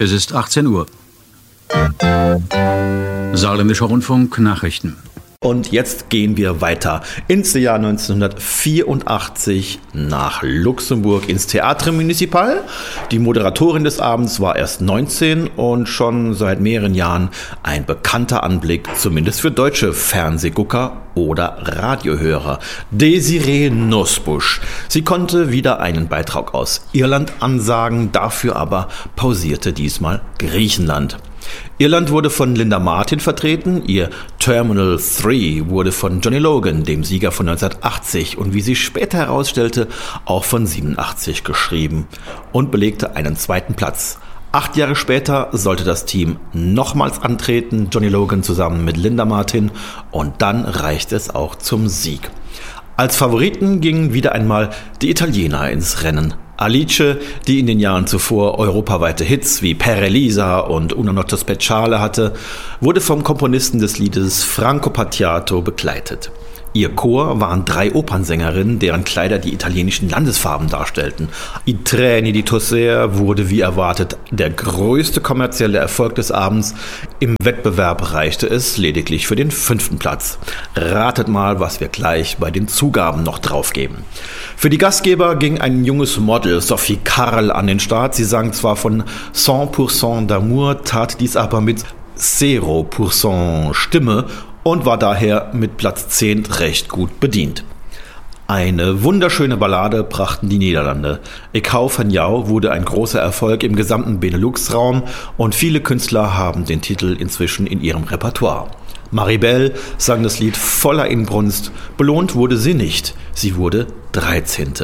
Es ist 18 Uhr. Saarländischer Rundfunk, Nachrichten. Und jetzt gehen wir weiter ins Jahr 1984 nach Luxemburg ins Théâtre Municipal. Die Moderatorin des Abends war erst 19 und schon seit mehreren Jahren ein bekannter Anblick, zumindest für deutsche Fernsehgucker oder Radiohörer. Desiree Nosbusch. Sie konnte wieder einen Beitrag aus Irland ansagen, dafür aber pausierte diesmal Griechenland. Irland wurde von Linda Martin vertreten, ihr Terminal 3 wurde von Johnny Logan, dem Sieger von 1980 und wie sich später herausstellte, auch von 87 geschrieben und belegte einen zweiten Platz. 8 Jahre später sollte das Team nochmals antreten, Johnny Logan zusammen mit Linda Martin, und dann reichte es auch zum Sieg. Als Favoriten gingen wieder einmal die Italiener ins Rennen. Alice, die in den Jahren zuvor europaweite Hits wie Per Elisa und Una Notte Speciale hatte, wurde vom Komponisten des Liedes Franco Battiato begleitet. Ihr Chor waren 3 Opernsängerinnen, deren Kleider die italienischen Landesfarben darstellten. I Treni di Toser wurde wie erwartet der größte kommerzielle Erfolg des Abends. Im Wettbewerb reichte es lediglich für den 5. Platz. Ratet mal, was wir gleich bei den Zugaben noch draufgeben. Für die Gastgeber ging ein junges Model, Sophie Karl, an den Start. Sie sang zwar von 100% d'amour, tat dies aber mit 0% Stimme und war daher mit Platz 10 recht gut bedient. Eine wunderschöne Ballade brachten die Niederlande. Ik hou van jou wurde ein großer Erfolg im gesamten Benelux-Raum und viele Künstler haben den Titel inzwischen in ihrem Repertoire. Maribel sang das Lied voller Inbrunst, belohnt wurde sie nicht, sie wurde 13.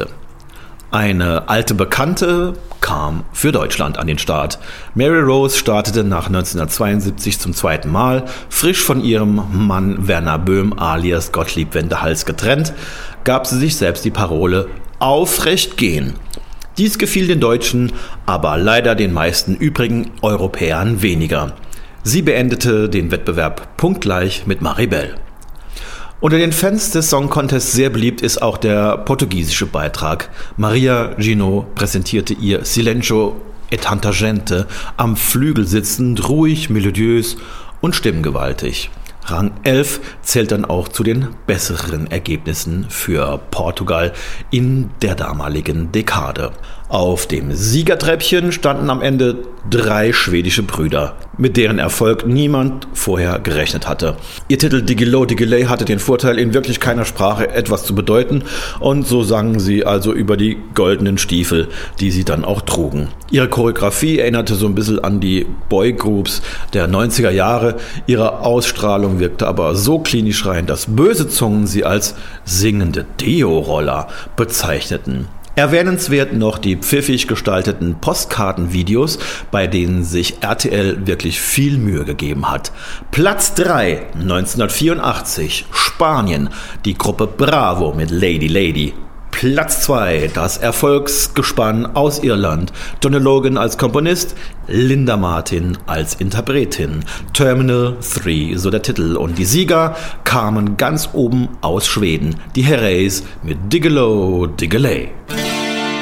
Eine alte Bekannte kam für Deutschland an den Start. Mary Rose startete nach 1972 zum 2. Mal, frisch von ihrem Mann Werner Böhm alias Gottlieb Wendehals getrennt, gab sie sich selbst die Parole „Aufrecht gehen". Dies gefiel den Deutschen, aber leider den meisten übrigen Europäern weniger. Sie beendete den Wettbewerb punktgleich mit Maribel. Unter den Fans des Song Contests sehr beliebt ist auch der portugiesische Beitrag. Maria Gino präsentierte ihr Silêncio e tanta gente, am Flügel sitzend, ruhig, melodiös und stimmgewaltig. Rang 11 zählt dann auch zu den besseren Ergebnissen für Portugal in der damaligen Dekade. Auf dem Siegertreppchen standen am Ende 3 schwedische Brüder, mit deren Erfolg niemand vorher gerechnet hatte. Ihr Titel Digilo Digiley hatte den Vorteil, in wirklich keiner Sprache etwas zu bedeuten, und so sangen sie also über die goldenen Stiefel, die sie dann auch trugen. Ihre Choreografie erinnerte so ein bisschen an die Boygroups der 90er Jahre. Ihre Ausstrahlung wirkte aber so klinisch rein, dass böse Zungen sie als singende Deo-Roller bezeichneten. Erwähnenswert noch die pfiffig gestalteten Postkartenvideos, bei denen sich RTL wirklich viel Mühe gegeben hat. Platz 3, 1984, Spanien, die Gruppe Bravo mit Lady Lady. Platz 2, das Erfolgsgespann aus Irland, Johnny Logan als Komponist, Linda Martin als Interpretin. Terminal 3, so der Titel, und die Sieger kamen ganz oben aus Schweden, die Herreys mit Digilo Digiley.